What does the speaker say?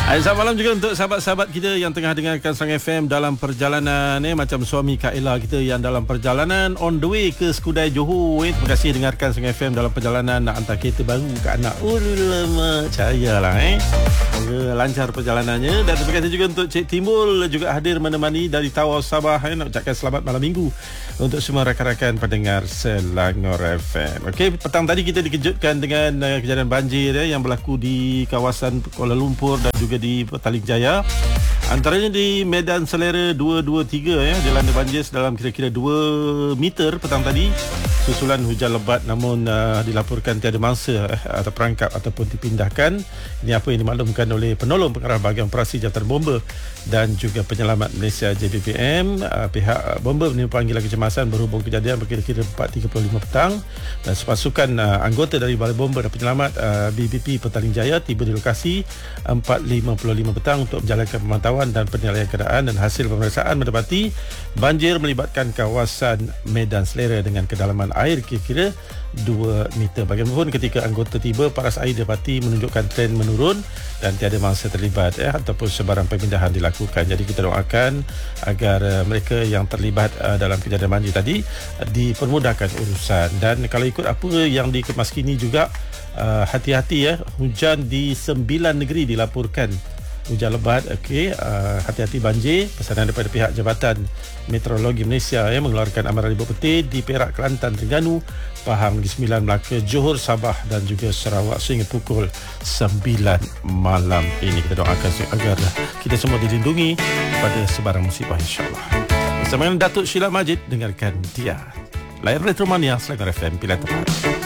Selamat malam juga untuk sahabat-sahabat kita yang tengah dengarkan Serang FM dalam perjalanan macam suami Kak Ella kita yang dalam perjalanan on the way ke Skudai Johor. Terima kasih dengarkan Serang FM dalam perjalanan nak hantar kereta baru ke anak. Lama cayalah Semoga lancar perjalanannya. Dan terima kasih juga untuk Cik Timbul juga hadir menemani dari Tawau Sabah. Nak ucapkan selamat malam minggu untuk semua rakan-rakan pendengar Selangor FM. Okey, petang tadi kita dikejutkan dengan kejadian banjir yang berlaku di kawasan Kuala Lumpur dan juga di Petaling Jaya. Antaranya di Medan Selera 223 dilanda banjir dalam kira-kira 2 meter petang tadi susulan hujan lebat, namun dilaporkan tiada mangsa atau perangkap ataupun dipindahkan. Ini apa yang dimaklumkan oleh penolong pengarah bahagian operasi Jabatan Bomba dan juga Penyelamat Malaysia JBPM. Pihak bomba menerima panggilan kecemasan berhubung kejadian berkira-kira 4.35 petang dan sepasukan anggota dari Balai Bomba dan Penyelamat BBP Petaling Jaya tiba di lokasi 4.55 petang untuk menjalankan pemantauan dan penilaian keadaan, dan hasil pemeriksaan mendapati banjir melibatkan kawasan Medan Selera dengan kedalaman air kira-kira 2 meter. Bagaimanapun ketika anggota tiba, paras air dapati menunjukkan trend menurun dan tiada mangsa terlibat ataupun sebarang pemindahan dilakukan. Jadi kita doakan agar mereka yang terlibat dalam kejadian banjir tadi dipermudahkan urusan. Dan kalau ikut apa yang dikemas kini juga, hati-hati hujan di 9 negeri dilaporkan. Hujan lebat, hati-hati banjir. Pesanan daripada pihak Jabatan Meteorologi Malaysia mengeluarkan amaran ribuan petir di Perak, Kelantan, Terengganu, Pahang, Negeri Sembilan, Melaka, Johor, Sabah dan juga Sarawak sehingga pukul 9 malam ini. Kita doakan agar kita semua dilindungi pada sebarang musibah, insyaAllah. Bersama dengan Datuk Sheila Majid, dengarkan dia Layar Retromania Selangor FM, pilihan tepat.